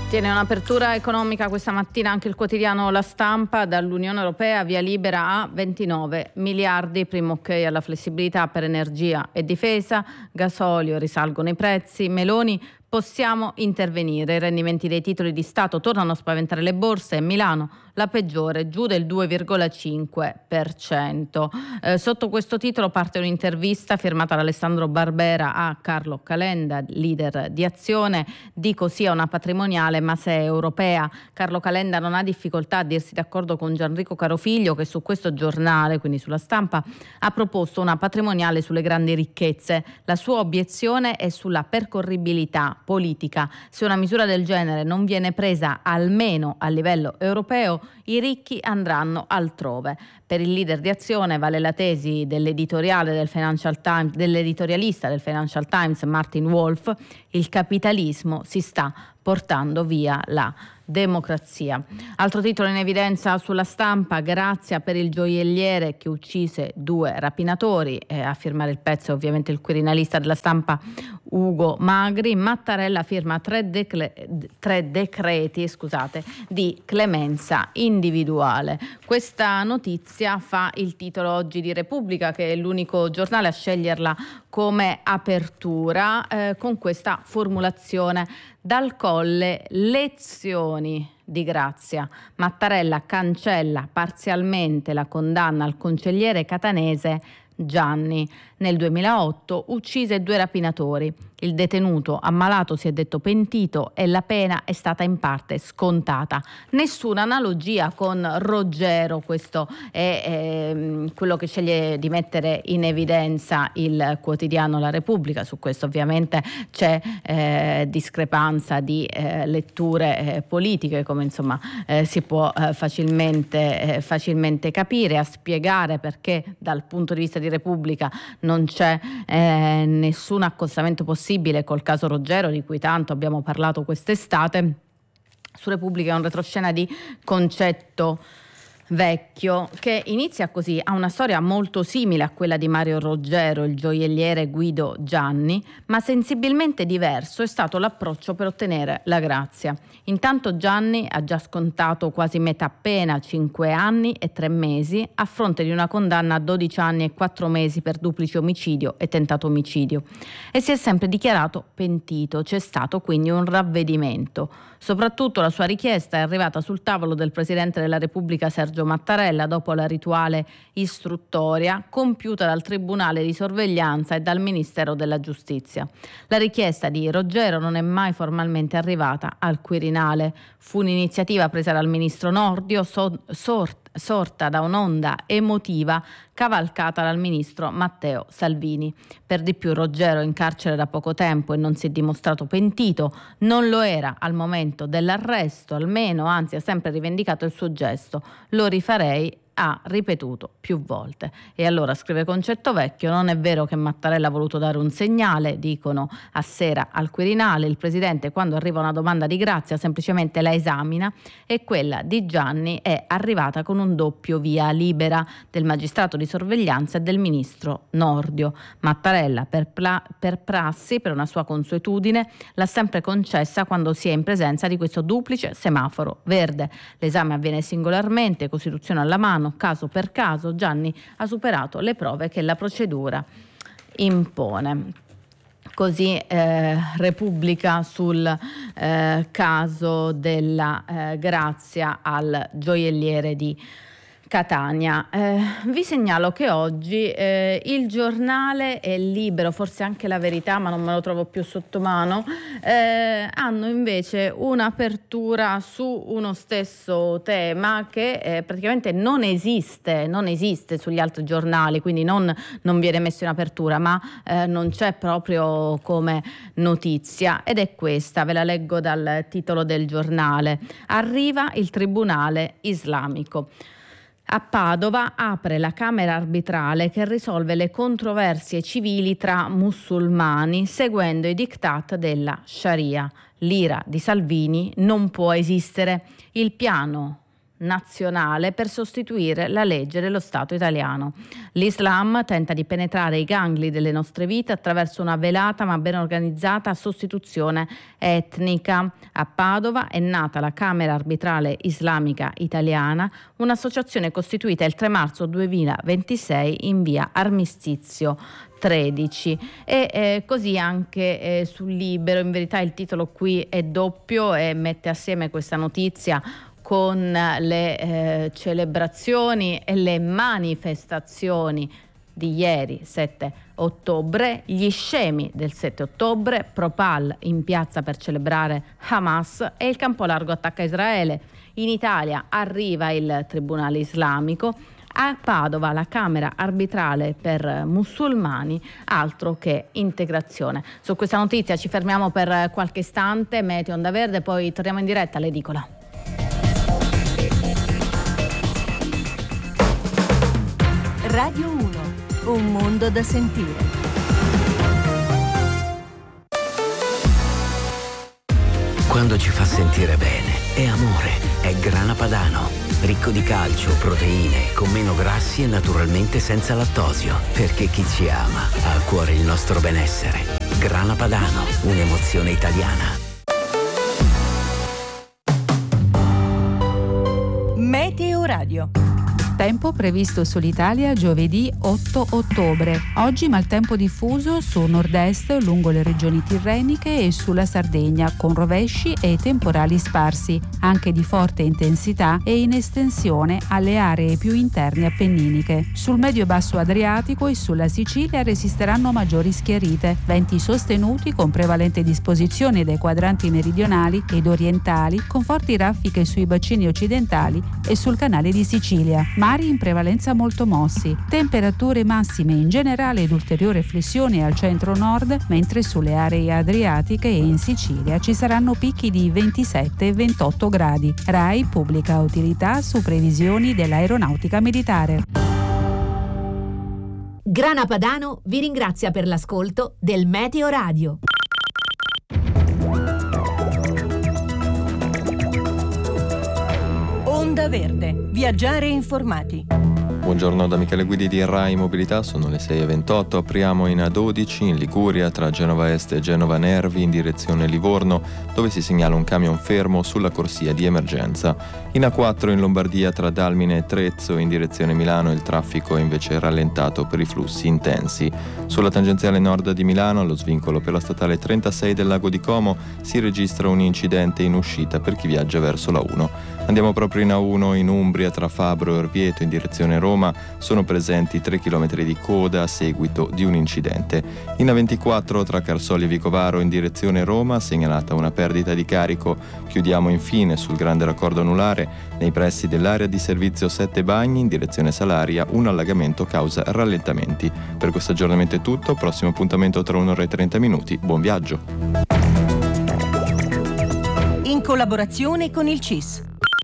Tiene un'apertura economica questa mattina anche il quotidiano La Stampa. Dall'Unione Europea via libera a 29 miliardi, primo ok alla flessibilità per energia e difesa, gasolio, risalgono i prezzi, Meloni possiamo intervenire, i rendimenti dei titoli di Stato tornano a spaventare le borse e Milano la peggiore, giù del 2,5%. Sotto questo titolo parte un'intervista firmata da Alessandro Barbera a Carlo Calenda, leader di Azione. Dico sì a una patrimoniale, ma se è europea. Carlo Calenda non ha difficoltà a dirsi d'accordo con Gianrico Carofiglio, che su questo giornale, quindi sulla Stampa, ha proposto una patrimoniale sulle grandi ricchezze. La sua obiezione è sulla percorribilità politica. Se una misura del genere non viene presa almeno a livello europeo, i ricchi andranno altrove. Per il leader di Azione vale la tesi dell'editoriale del Financial Times, dell'editorialista del Financial Times Martin Wolf: il capitalismo si sta portando via la democrazia. Altro titolo in evidenza sulla Stampa: Grazia per il gioielliere che uccise 2 rapinatori. A firmare il pezzo ovviamente il quirinalista della Stampa Ugo Magri. Mattarella firma 3 decreti di clemenza individuale. Questa notizia fa il titolo oggi di Repubblica, che è l'unico giornale a sceglierla come apertura, con questa formulazione: dal Colle lezioni di Grazia. Mattarella cancella parzialmente la condanna al consigliere catanese Gianni. Nel 2008 uccise 2 rapinatori. Il detenuto ammalato si è detto pentito e la pena è stata in parte scontata. Nessuna analogia con Roggero, questo è quello che sceglie di mettere in evidenza il quotidiano La Repubblica. Su questo ovviamente c'è discrepanza di letture politiche, come insomma si può facilmente capire. A spiegare perché dal punto di vista di Repubblica non c'è nessun accostamento possibile col caso Roggero, di cui tanto abbiamo parlato quest'estate. Su Repubblica è un retroscena di Concetto Vecchio, che inizia così: ha una storia molto simile a quella di Mario Roggero, il gioielliere Guido Gianni, ma sensibilmente diverso è stato l'approccio per ottenere la grazia. Intanto Gianni ha già scontato quasi metà pena, 5 anni e 3 mesi, a fronte di una condanna a 12 anni e 4 mesi per duplice omicidio e tentato omicidio, e si è sempre dichiarato pentito. C'è stato quindi un ravvedimento. Soprattutto la sua richiesta è arrivata sul tavolo del Presidente della Repubblica Sergio Mattarella dopo la rituale istruttoria compiuta dal Tribunale di Sorveglianza e dal Ministero della Giustizia. La richiesta di Roggero non è mai formalmente arrivata al Quirinale. Fu un'iniziativa presa dal ministro Nordio, sorta da un'onda emotiva cavalcata dal ministro Matteo Salvini. Per di più Roggero è in carcere da poco tempo e non si è dimostrato pentito, non lo era al momento dell'arresto almeno, anzi ha sempre rivendicato il suo gesto. Lo rifarei, ha ripetuto più volte. E allora, scrive Concetto Vecchio, non è vero che Mattarella ha voluto dare un segnale, dicono a Sera al Quirinale. Il Presidente, quando arriva una domanda di grazia, semplicemente la esamina, e quella di Gianni è arrivata con un doppio via libera del magistrato di sorveglianza e del ministro Nordio. Mattarella, per prassi, per una sua consuetudine, l'ha sempre concessa quando si è in presenza di questo duplice semaforo verde. L'esame avviene singolarmente, Costituzione alla mano, caso per caso. Gianni ha superato le prove che la procedura impone. Così Repubblica sul caso della grazia al gioielliere di Catania. Vi segnalo che oggi il Giornale e Libero, forse anche La Verità, ma non me lo trovo più sotto mano, hanno invece un'apertura su uno stesso tema che praticamente non esiste sugli altri giornali, quindi non viene messo in apertura, ma non c'è proprio come notizia, ed è questa, ve la leggo dal titolo del giornale: arriva il Tribunale Islamico. A Padova apre la Camera arbitrale che risolve le controversie civili tra musulmani seguendo i diktat della Sharia. L'ira di Salvini non può esistere. Il piano nazionale per sostituire la legge dello Stato italiano. L'Islam tenta di penetrare i gangli delle nostre vite attraverso una velata ma ben organizzata sostituzione etnica. A Padova è nata la Camera Arbitrale Islamica Italiana, un'associazione costituita il 3 marzo 2026 in via Armistizio 13 e così anche sul Libero. In verità il titolo qui è doppio e mette assieme questa notizia con le celebrazioni e le manifestazioni di ieri 7 ottobre, gli scemi del 7 ottobre, Propal in piazza per celebrare Hamas e il campo largo attacca Israele. In Italia arriva il Tribunale Islamico. A Padova la Camera Arbitrale per musulmani, altro che integrazione. Su questa notizia ci fermiamo per qualche istante, Meteo Onda Verde, poi torniamo in diretta all'edicola. Radio 1, un mondo da sentire. Quando ci fa sentire bene, è amore, è Grana Padano. Ricco di calcio, proteine, con meno grassi e naturalmente senza lattosio. Perché chi ci ama ha a cuore il nostro benessere. Grana Padano, un'emozione italiana. Meteo Radio. Tempo previsto sull'Italia giovedì 8 ottobre. Oggi maltempo diffuso su nord-est lungo le regioni tirreniche e sulla Sardegna, con rovesci e temporali sparsi, anche di forte intensità e in estensione alle aree più interne appenniniche. Sul medio-basso Adriatico e sulla Sicilia resisteranno maggiori schiarite, venti sostenuti con prevalente disposizione dai quadranti meridionali ed orientali, con forti raffiche sui bacini occidentali e sul canale di Sicilia. Mari in prevalenza molto mossi, temperature massime in generale ed ulteriore flessione al centro-nord, mentre sulle aree adriatiche e in Sicilia ci saranno picchi di 27 e 28 gradi. RAI pubblica utilità su previsioni dell'aeronautica militare. Grana Padano vi ringrazia per l'ascolto del Meteo Radio. Onda Verde, viaggiare informati. Buongiorno da Michele Guidi di RAI Mobilità, sono le 6:28, apriamo in A12 in Liguria tra Genova Est e Genova Nervi in direzione Livorno, dove si segnala un camion fermo sulla corsia di emergenza. In A4 in Lombardia tra Dalmine e Trezzo in direzione Milano il traffico è invece rallentato per i flussi intensi. Sulla tangenziale nord di Milano, allo svincolo per la statale 36 del Lago di Como, si registra un incidente in uscita per chi viaggia verso la 1. Andiamo proprio in A1 in Umbria tra Fabro e Orvieto in direzione Roma, sono presenti 3 km di coda a seguito di un incidente. In A24 tra Carsoli e Vicovaro in direzione Roma, segnalata una perdita di carico. Chiudiamo infine sul grande raccordo anulare nei pressi dell'area di servizio 7 Bagni in direzione Salaria, un allagamento causa rallentamenti. Per questo aggiornamento è tutto, prossimo appuntamento tra 1 ora e 30 minuti. Buon viaggio! In collaborazione con il CIS.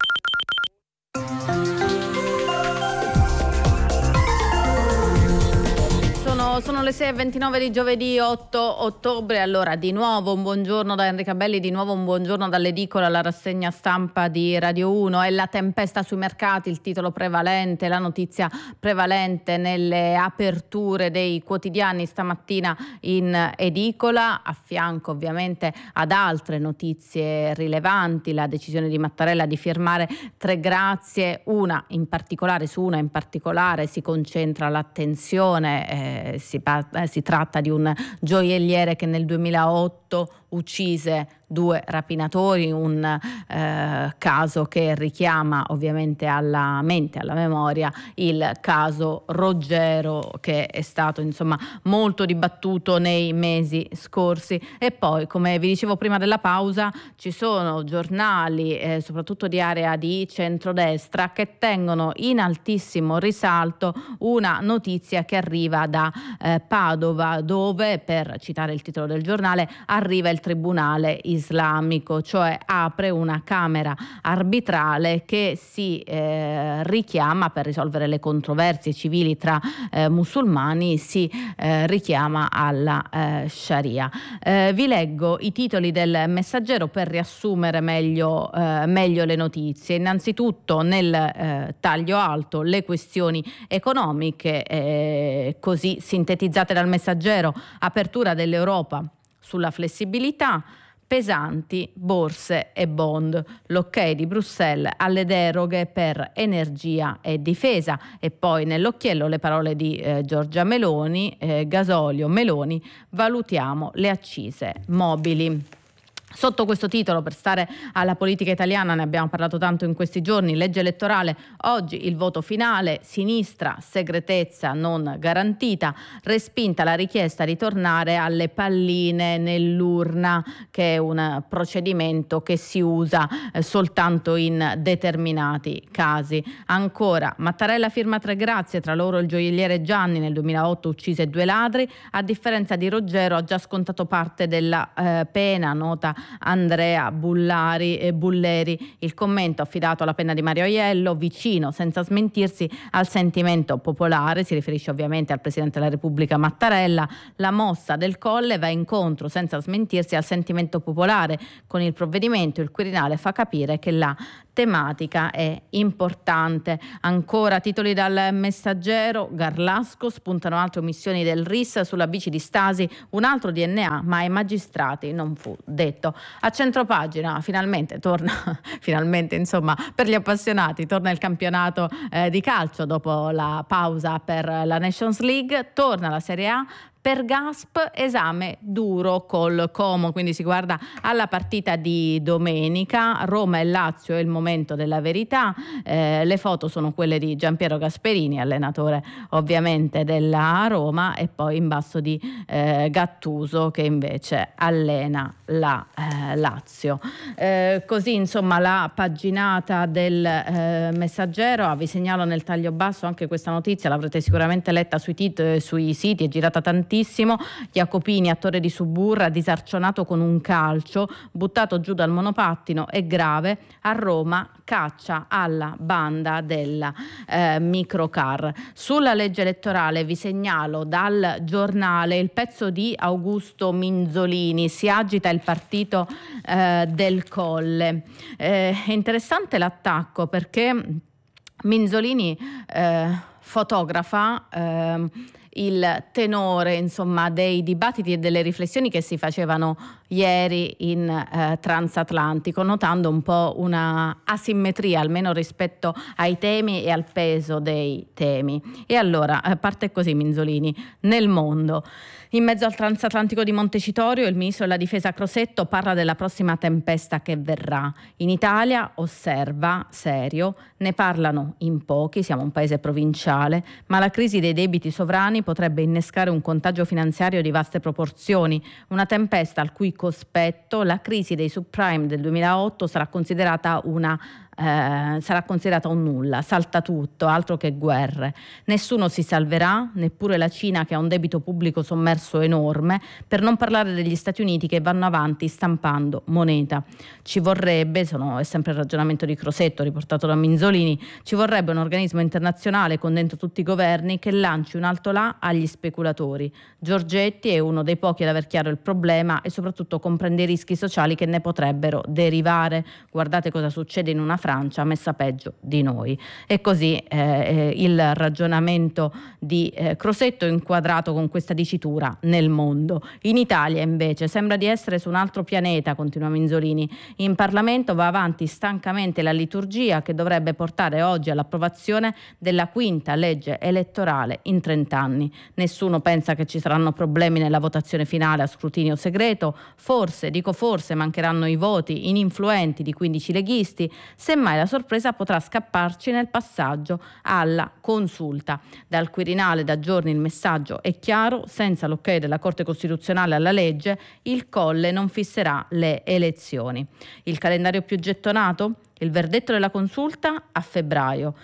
Sono le 6:29 di giovedì 8 ottobre. Allora, di nuovo un buongiorno da Enrica Belli, di nuovo un buongiorno dall'edicola, alla rassegna stampa di Radio 1. È la tempesta sui mercati, il titolo prevalente, la notizia prevalente nelle aperture dei quotidiani stamattina in edicola, a fianco ovviamente ad altre notizie rilevanti, la decisione di Mattarella di firmare 3 grazie, su una in particolare si concentra l'attenzione, si tratta di un gioielliere che nel 2008 uccise 2 rapinatori, un caso che richiama ovviamente alla mente, alla memoria, il caso Roggero, che è stato insomma molto dibattuto nei mesi scorsi. E poi, come vi dicevo prima della pausa, ci sono giornali soprattutto di area di centrodestra che tengono in altissimo risalto una notizia che arriva da Padova, dove, per citare il titolo del giornale, arriva il del Tribunale Islamico, cioè apre una camera arbitrale che si richiama per risolvere le controversie civili tra musulmani, si richiama alla Sharia. Vi leggo i titoli del Messaggero per riassumere meglio le notizie. Innanzitutto nel taglio alto le questioni economiche, così sintetizzate dal Messaggero: apertura dell'Europa sulla flessibilità, pesanti borse e bond, l'ok di Bruxelles alle deroghe per energia e difesa. E poi nell'occhiello le parole di Giorgia Meloni: gasolio, Meloni, valutiamo le accise mobili. Sotto questo titolo, per stare alla politica italiana, ne abbiamo parlato tanto in questi giorni, legge elettorale, oggi il voto finale, sinistra, segretezza non garantita, respinta la richiesta di tornare alle palline nell'urna, che è un procedimento che si usa soltanto in determinati casi. Ancora, Mattarella firma 3 grazie, tra loro il gioielliere Gianni, nel 2008 uccise 2 ladri, a differenza di Roggero ha già scontato parte della pena, nota Andrea Bulleri. Il commento affidato alla penna di Mario Aiello: vicino senza smentirsi al sentimento popolare, si riferisce ovviamente al Presidente della Repubblica Mattarella. La mossa del Colle va incontro senza smentirsi al sentimento popolare. Con il provvedimento il Quirinale fa capire che la tematica è importante. Ancora titoli dal Messaggero: Garlasco, spuntano altre omissioni del RIS sulla bici di Stasi, un altro DNA ma ai magistrati non fu detto. A centropagina finalmente torna, finalmente insomma per gli appassionati, torna il campionato di calcio dopo la pausa per la Nations League, torna la Serie A. Per Gasp esame duro col Como, quindi si guarda alla partita di domenica. Roma e Lazio è il momento della verità. Le foto sono quelle di Giampiero Gasperini, allenatore ovviamente della Roma, e poi in basso di Gattuso, che invece allena la Lazio. Così insomma la paginata del Messaggero. Vi segnalo nel taglio basso anche questa notizia, l'avrete sicuramente letta sui siti, è girata tantissimo. Jacopini, attore di Suburra, disarcionato con un calcio, buttato giù dal monopattino, è grave. A Roma caccia alla banda della microcar. Sulla legge elettorale vi segnalo dal Giornale il pezzo di Augusto Minzolini: si agita il partito del Colle. È interessante l'attacco perché Minzolini fotografa il tenore insomma dei dibattiti e delle riflessioni che si facevano ieri in transatlantico, notando un po' una asimmetria almeno rispetto ai temi e al peso dei temi. E allora parte così Minzolini: nel mondo. In mezzo al transatlantico di Montecitorio il ministro della difesa Crosetto parla della prossima tempesta che verrà. In Italia, osserva, serio, ne parlano in pochi, siamo un paese provinciale, ma la crisi dei debiti sovrani potrebbe innescare un contagio finanziario di vaste proporzioni, una tempesta al cui cospetto la crisi dei subprime del 2008 sarà considerata un nulla, salta tutto, altro che guerre. Nessuno si salverà, neppure la Cina che ha un debito pubblico sommerso enorme, per non parlare degli Stati Uniti che vanno avanti stampando moneta. Ci vorrebbe, è sempre il ragionamento di Crosetto riportato da Minzolini, ci vorrebbe un organismo internazionale con dentro tutti i governi che lanci un alto là agli speculatori. Giorgetti è uno dei pochi ad aver chiaro il problema e soprattutto comprende i rischi sociali che ne potrebbero derivare. Guardate cosa succede in una Francia messa peggio di noi. E così il ragionamento di Crosetto inquadrato con questa dicitura: nel mondo. In Italia invece sembra di essere su un altro pianeta, continua Minzolini. In Parlamento va avanti stancamente la liturgia che dovrebbe portare oggi all'approvazione della quinta legge elettorale in 30 anni. Nessuno pensa che ci saranno problemi nella votazione finale a scrutinio segreto. Forse, dico forse, mancheranno i voti ininfluenti di 15 leghisti. Semmai la sorpresa potrà scapparci nel passaggio alla consulta. Dal Quirinale da giorni il messaggio è chiaro: senza l'ok della Corte Costituzionale alla legge, il Colle non fisserà le elezioni. Il calendario più gettonato? Il verdetto della consulta a febbraio.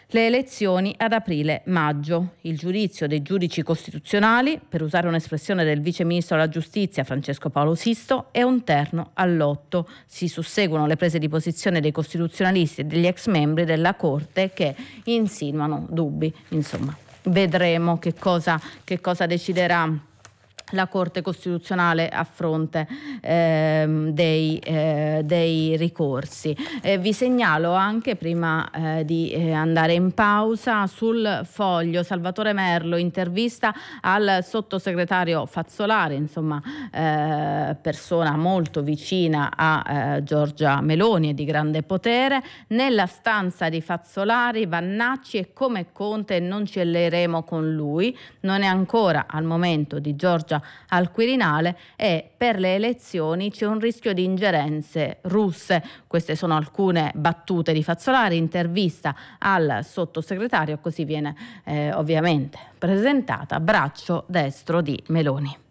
Le elezioni ad aprile-maggio. Il giudizio dei giudici costituzionali, per usare un'espressione del vice ministro della giustizia Francesco Paolo Sisto, è un terno al lotto. Si susseguono le prese di posizione dei costituzionalisti e degli ex membri della Corte che insinuano dubbi. Insomma, vedremo che cosa deciderà la Corte Costituzionale a fronte dei ricorsi. Vi segnalo anche, prima di andare in pausa, sul Foglio Salvatore Merlo, intervista al sottosegretario Fazzolari, insomma persona molto vicina a Giorgia Meloni e di grande potere. Nella stanza di Fazzolari, Vannacci e come Conte non ci elleremo con lui, non è ancora al momento di Giorgia al Quirinale e per le elezioni c'è un rischio di ingerenze russe. Queste sono alcune battute di Fazzolari, intervista al sottosegretario, così viene ovviamente presentata braccio destro di Meloni.